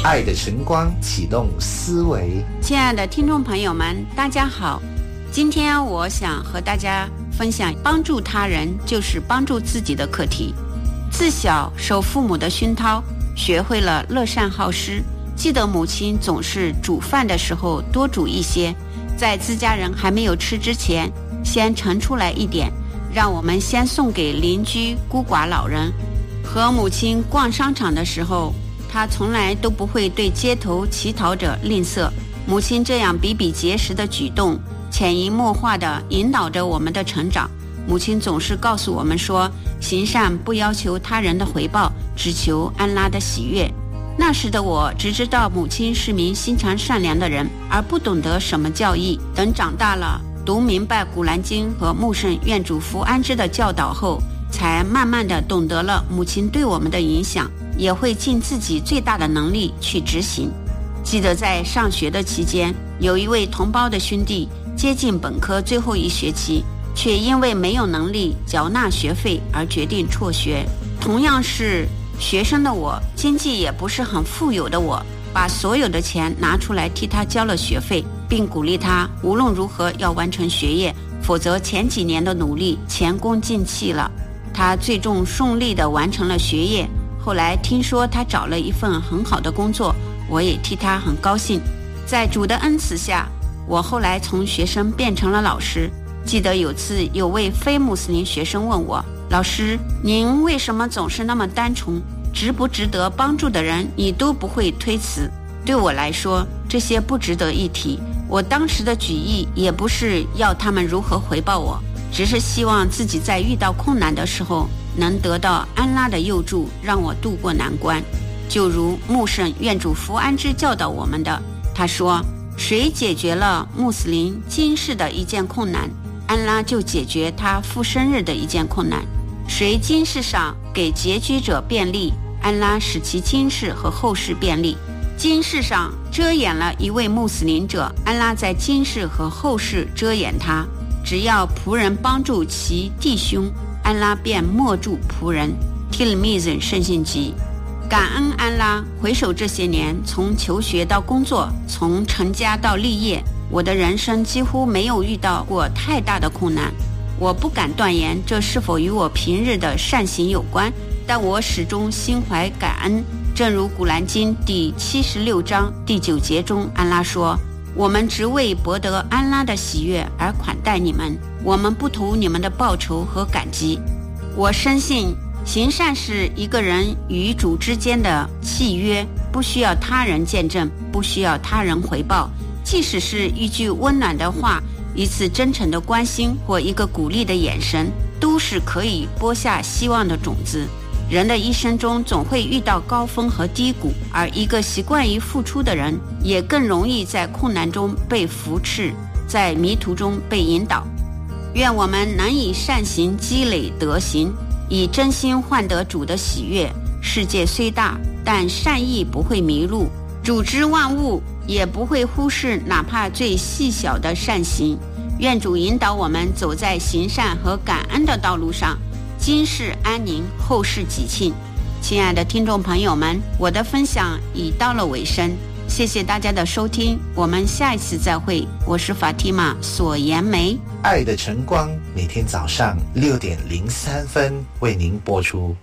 爱的晨光启动思维。 亲爱的听众朋友们，大家好，今天我想和大家分享帮助他人就是帮助自己的课题。自小受父母的熏陶，学会了乐善好施，记得母亲总是煮饭的时候多煮一些，在自家人还没有吃之前先盛出来一点，让我们先送给邻居孤寡老人。和母亲逛商场的时候，她从来都不会对街头乞讨者吝啬。母亲这样比比皆是的举动，潜移默化地引导着我们的成长。母亲总是告诉我们说，行善不要求他人的回报，只求安拉的喜悦。那时的我只知道母亲是名心肠善良的人，而不懂得什么教义。等长大了，读明白古兰经和穆圣愿主福安之的教导后，才慢慢地懂得了母亲对我们的影响，也会尽自己最大的能力去执行。记得在上学的期间，有一位同胞的兄弟接近本科最后一学期，却因为没有能力缴纳学费而决定辍学。同样是学生的我，经济也不是很富有的我，把所有的钱拿出来替他交了学费，并鼓励他无论如何要完成学业，否则前几年的努力前功尽弃了。他最终顺利地完成了学业，后来听说他找了一份很好的工作，我也替他很高兴。在主的恩赐下，我后来从学生变成了老师。记得有次有位非穆斯林学生问我，老师，您为什么总是那么单纯？值不值得帮助的人你都不会推辞。对我来说，这些不值得一提。我当时的举意也不是要他们如何回报我，只是希望自己在遇到困难的时候能得到安拉的佑助，让我渡过难关。就如穆圣愿主福安之教导我们的，他说，谁解决了穆斯林今世的一件困难，安拉就解决他复生日的一件困难。谁今世上给拮据者便利，安拉使其今世和后世便利。今世上遮掩了一位穆斯林者，安拉在今世和后世遮掩他。只要仆人帮助其弟兄，安拉便默助仆人。提尔密人圣信集。感恩安拉，回首这些年，从求学到工作，从成家到立业，我的人生几乎没有遇到过太大的困难。我不敢断言这是否与我平日的善行有关，但我始终心怀感恩。正如古兰经第76章第9节中，安拉说，我们只为博得安拉的喜悦而款待你们，我们不图你们的报酬和感激。我深信行善是一个人与主之间的契约，不需要他人见证，不需要他人回报。即使是一句温暖的话，一次真诚的关心，或一个鼓励的眼神，都是可以播下希望的种子。人的一生中总会遇到高峰和低谷，而一个习惯于付出的人，也更容易在困难中被扶持，在迷途中被引导。愿我们能以善行积累德行，以真心换得主的喜悦。世界虽大，但善意不会迷路，主知万物，也不会忽视哪怕最细小的善行。愿主引导我们走在行善和感恩的道路上，今世安宁，后世吉庆。亲爱的听众朋友们，我的分享已到了尾声，谢谢大家的收听，我们下一次再会。我是法蒂玛索颜梅。 爱的晨光每天早上6点03分为您播出。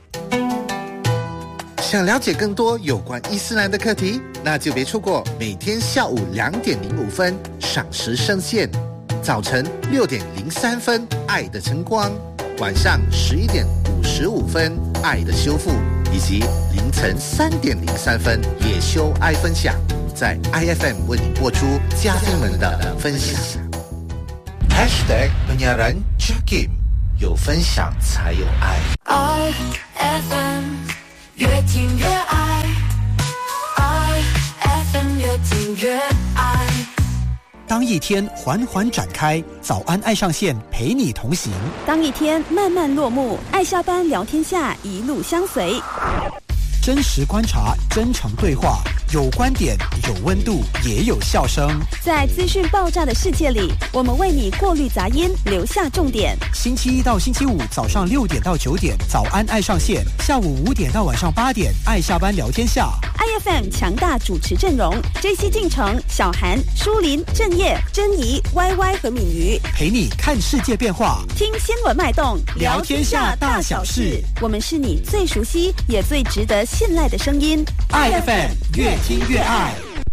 想了解更多有关伊斯兰的课题，那就别错过每天下午2点05分赏时圣线，早晨6点03分爱的晨光，晚上11点55分爱的修复，以及凌晨3点03分夜修爱分享，在 IFM 为你播出家庭们的分享。 #penyiaran Jakim， 有分享才有爱。 IFM 越听越爱 ，IFM 越听越爱。 当一天缓缓展开，早安爱上线陪你同行； 当一天慢慢落幕，爱下班聊天下一路相随。 真实观察，真诚对话， 有观点，有温度，也有笑声。 在资讯爆炸的世界里，我们为你过滤杂音，留下重点。 星期一到星期五早上6点到9点，早安爱上线；下午5点到晚上8点，爱下班聊天下。 IFM 强大主持阵容 ：JC 进城、小韩、舒林、郑业、珍妮、YY 和敏瑜， 陪你看世界变化， 听新闻脉动， 聊天下大小事。 我们是你最熟悉也最值得信赖的声音。 IFM 越听越爱。